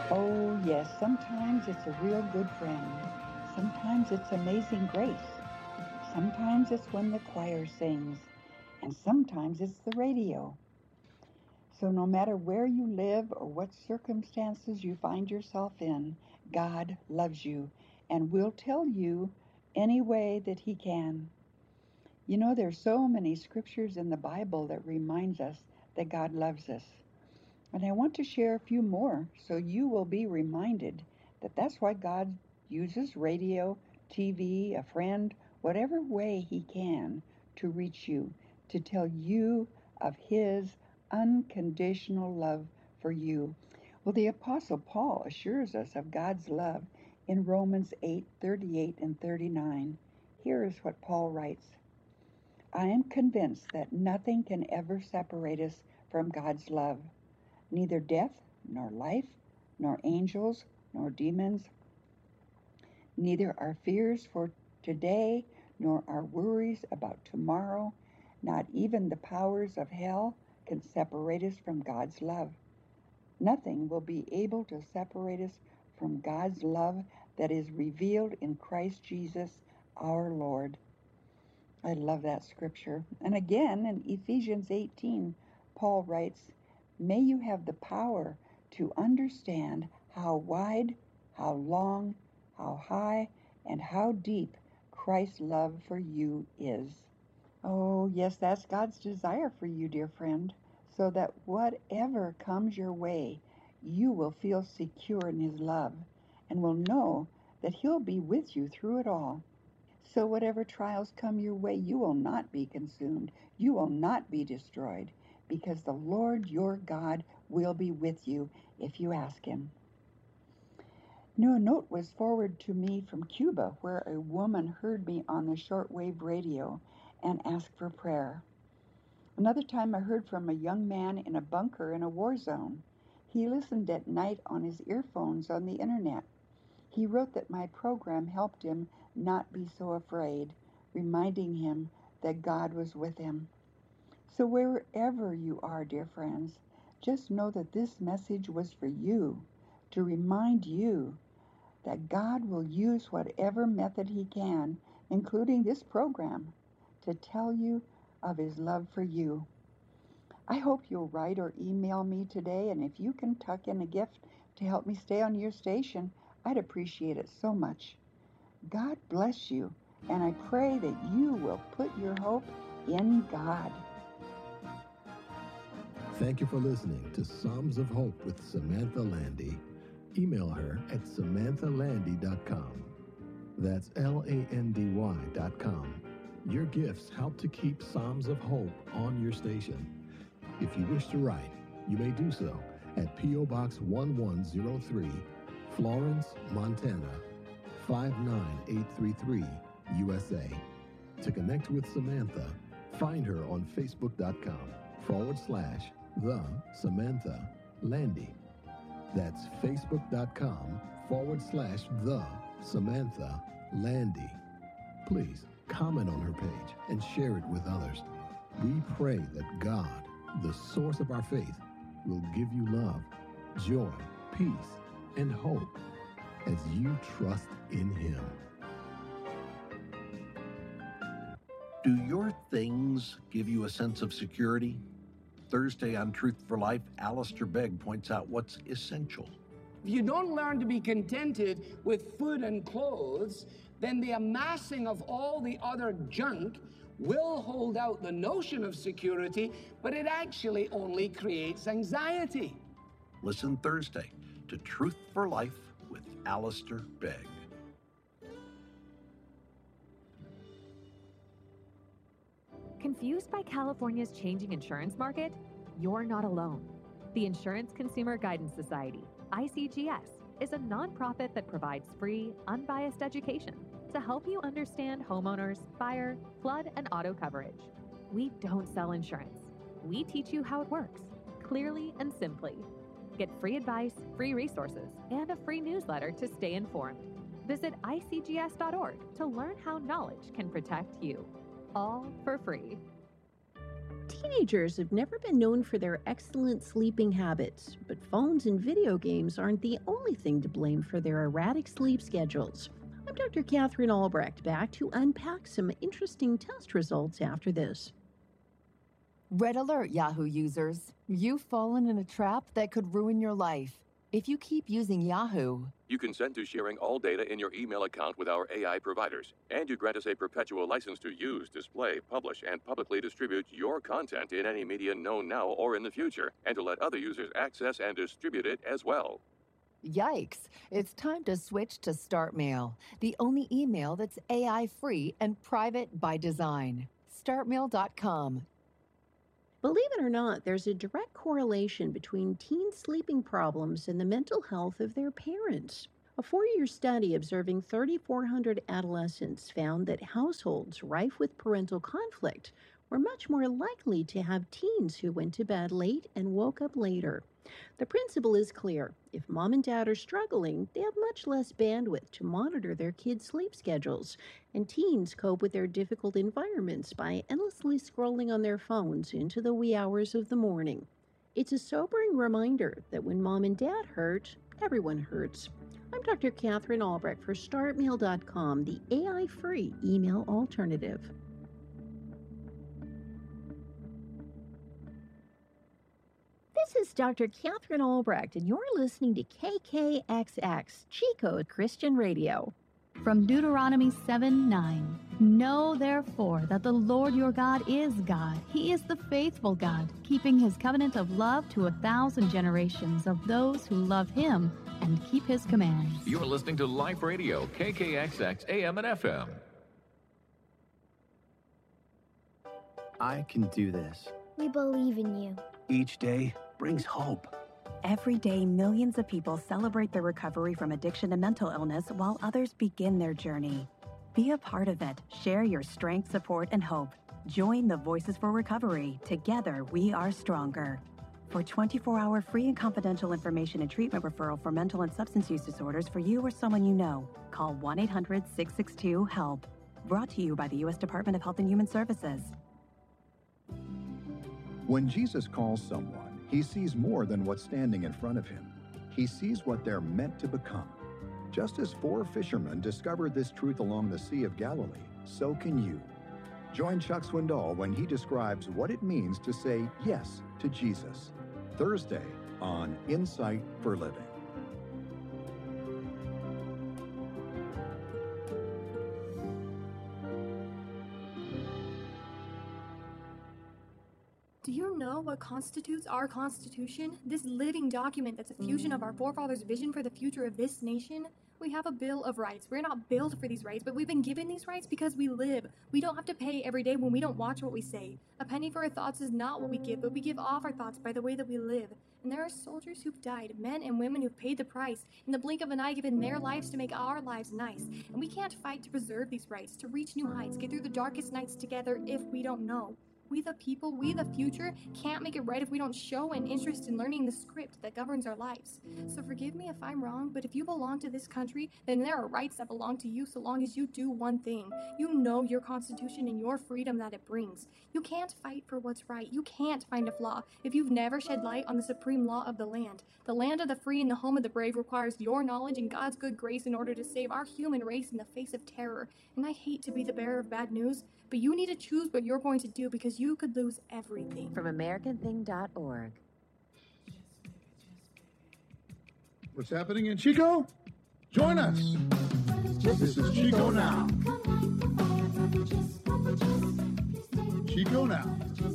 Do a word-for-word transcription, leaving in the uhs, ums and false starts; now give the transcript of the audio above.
Oh, yes, sometimes it's a real good friend. Sometimes it's amazing grace. Sometimes it's when the choir sings. And sometimes it's the radio. So, no matter where you live or what circumstances you find yourself in, God loves you and will tell you any way that He can. You know, there's so many scriptures in the Bible that reminds us that God loves us. And I want to share a few more so you will be reminded that that's why God uses radio, T V, a friend, whatever way He can to reach you, to tell you of His unconditional love for you. Well, the Apostle Paul assures us of God's love in Romans eight thirty-eight and thirty-nine. Here is what Paul writes. I am convinced that nothing can ever separate us from God's love. Neither death, nor life, nor angels, nor demons, neither our fears for today, nor our worries about tomorrow, not even the powers of hell can separate us from God's love. Nothing will be able to separate us from God's love that is revealed in Christ Jesus our Lord. I love that scripture. And again, in Ephesians eighteen, Paul writes, may you have the power to understand how wide, how long, how high, and how deep Christ's love for you is. Oh, yes, that's God's desire for you, dear friend, so that whatever comes your way, you will feel secure in His love and will know that He'll be with you through it all. So whatever trials come your way, you will not be consumed. You will not be destroyed, because the Lord your God will be with you if you ask Him. Now, a note was forwarded to me from Cuba, where a woman heard me on the shortwave radio and asked for prayer. Another time I heard from a young man in a bunker in a war zone. He listened at night on his earphones on the internet. He wrote that my program helped him not be so afraid, reminding him that God was with him. So wherever you are, dear friends, just know that this message was for you, to remind you that God will use whatever method He can, including this program, to tell you of His love for you. I hope you'll write or email me today, and if you can tuck in a gift to help me stay on your station, I'd appreciate it so much. God bless you, and I pray that you will put your hope in God. Thank you for listening to Psalms of Hope with Samantha Landy. Email her at samantha landy dot com. That's L A N D Y dot com. Your gifts help to keep Psalms of Hope on your station. If you wish to write, you may do so at P O Box one one zero three, Florence, Montana, five nine eight three three, U S A. To connect with Samantha, find her on facebook.com forward slash the Samantha Landy. That's facebook.com forward slash the Samantha Landy. Please comment on her page and share it with others. We pray that God, the source of our faith, will give you love, joy, peace, and hope as you trust in Him. Do your things give you a sense of security? Thursday on Truth for Life, Alistair Begg points out what's essential. If you don't learn to be contented with food and clothes, then the amassing of all the other junk will hold out the notion of security, but it actually only creates anxiety. Listen Thursday to Truth for Life with Alistair Begg. Confused by California's changing insurance market? You're not alone. The Insurance Consumer Guidance Society, I C G S, is a nonprofit that provides free, unbiased education to help you understand homeowners, fire, flood, and auto coverage. We don't sell insurance. We teach you how it works, clearly and simply. Get free advice, free resources, and a free newsletter to stay informed. Visit I C G S dot org to learn how knowledge can protect you. All for free. Teenagers have never been known for their excellent sleeping habits, but phones and video games aren't the only thing to blame for their erratic sleep schedules. I'm Doctor Catherine Albrecht, back to unpack some interesting test results after this. Red alert, Yahoo users. You've fallen in a trap that could ruin your life. If you keep using Yahoo, you consent to sharing all data in your email account with our A I providers, and you grant us a perpetual license to use, display, publish, and publicly distribute your content in any media known now or in the future, and to let other users access and distribute it as well. Yikes. It's time to switch to StartMail, the only email that's A I-free and private by design. start mail dot com. Believe it or not, there's a direct correlation between teen sleeping problems and the mental health of their parents. A four-year study observing three thousand four hundred adolescents found that households rife with parental conflict were much more likely to have teens who went to bed late and woke up later. The principle is clear. If mom and dad are struggling, they have much less bandwidth to monitor their kids' sleep schedules, and teens cope with their difficult environments by endlessly scrolling on their phones into the wee hours of the morning. It's a sobering reminder that when mom and dad hurt, everyone hurts. I'm Doctor Catherine Albrecht for start mail dot com, the A I-free email alternative. This is Doctor Catherine Albrecht, and you're listening to K K X X, Chico Christian Radio. From Deuteronomy seven nine, know therefore that the Lord your God is God. He is the faithful God, keeping his covenant of love to a thousand generations of those who love him and keep his commands. You're listening to Life Radio, K K X X A M and F M. I can do this. We believe in you. Each day brings hope. Every day, millions of people celebrate their recovery from addiction and mental illness while others begin their journey. Be a part of it. Share your strength, support, and hope. Join the Voices for Recovery. Together, we are stronger. For twenty-four hour free and confidential information and treatment referral for mental and substance use disorders for you or someone you know, call one eight hundred six six two HELP. Brought to you by the U S Department of Health and Human Services. When Jesus calls someone, he sees more than what's standing in front of him. He sees what they're meant to become. Just as four fishermen discovered this truth along the Sea of Galilee, so can you. Join Chuck Swindoll when he describes what it means to say yes to Jesus. Thursday on Insight for Living. Do you know what constitutes our Constitution? This living document that's a fusion of our forefathers' vision for the future of this nation? We have a Bill of Rights. We're not built for these rights, but we've been given these rights because we live. We don't have to pay every day when we don't watch what we say. A penny for our thoughts is not what we give, but we give off our thoughts by the way that we live. And there are soldiers who've died, men and women who've paid the price, in the blink of an eye given their lives to make our lives nice. And we can't fight to preserve these rights, to reach new heights, get through the darkest nights together if we don't know. We the people, we the future, can't make it right if we don't show an interest in learning the script that governs our lives. So forgive me if I'm wrong, but if you belong to this country, then there are rights that belong to you so long as you do one thing. You know your Constitution and your freedom that it brings. You can't fight for what's right. You can't find a flaw if you've never shed light on the supreme law of the land. The land of the free and the home of the brave requires your knowledge and God's good grace in order to save our human race in the face of terror. And I hate to be the bearer of bad news, but you need to choose what you're going to do because you could lose everything. From American Thing dot org. What's happening in Chico? Join us. This is Chico Now. Chico Now.